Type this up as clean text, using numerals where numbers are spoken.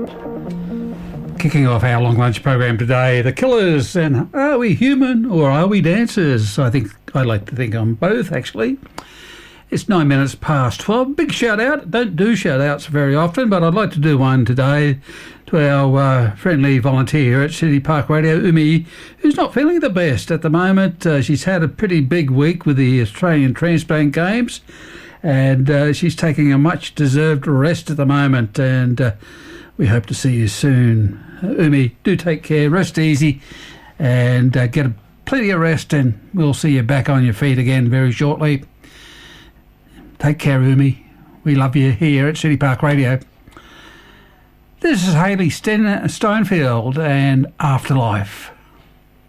Kicking off our long lunch program today, The Killers and Are We Human or Are We Dancers? I'd like to think I'm both, actually. It's 9 minutes past 12. Big shout out. Don't do shout outs very often, but I'd like to do one today to our friendly volunteer at City Park Radio, Umi, who's not feeling the best at the moment. She's had a pretty big week with the Australian Transplant Games, and she's taking a much deserved rest at the moment, and we hope to see you soon. Umi, do take care, rest easy, and get plenty of rest, and we'll see you back on your feet again very shortly. Take care, Umi. We love you here at City Park Radio. This is Hayley Steinfeld and Afterlife.